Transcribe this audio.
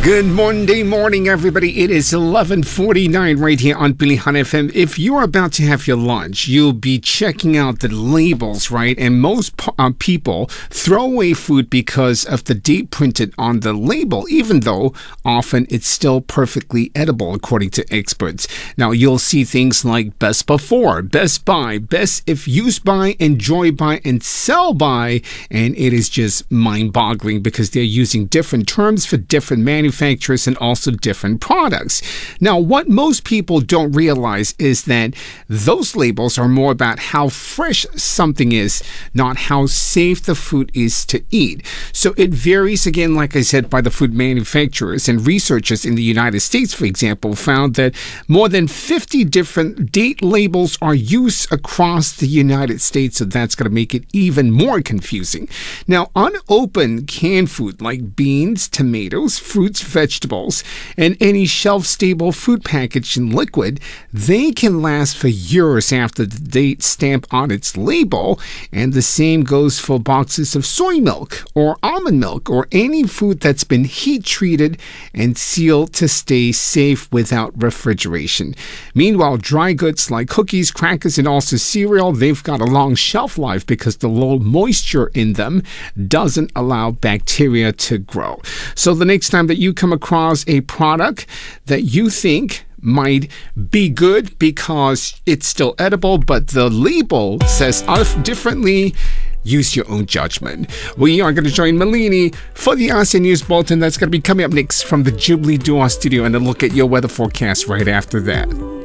Good Monday morning, everybody. It is 11:49 right here on Pilihan FM. If you're about to have your lunch, you'll be checking out the labels, right? And most people throw away food because of the date printed on the label, even though often it's still perfectly edible, according to experts. Now, you'll see things like best before, best by, best if used by, enjoy by, and sell by. And it is just mind-boggling because they're using different terms for different manufacturers and also different products. Now, what most people don't realize is that those labels are more about how fresh something is, not how safe the food is to eat. So it varies, again, like I said, by the food manufacturers. And researchers in the United States, for example, found that more than 50 different date labels are used across the United States. So that's going to make it even more confusing. Now, unopened canned food like beans, tomatoes, fruits, vegetables, and any shelf-stable food packaged in liquid, they can last for years after the date stamp on its label. And the same goes for boxes of soy milk or almond milk or any food that's been heat-treated and sealed to stay safe without refrigeration. Meanwhile, dry goods like cookies, crackers, and also cereal, they've got a long shelf life because the low moisture in them doesn't allow bacteria to grow. So the next time that you come across a product that you think might be good because it's still edible, but the label says differently, use your own judgment. We are going to join Malini for the ASEAN News Bulletin. That's going to be coming up next from the Jubilee Dua studio, and a look at your weather forecast right after that.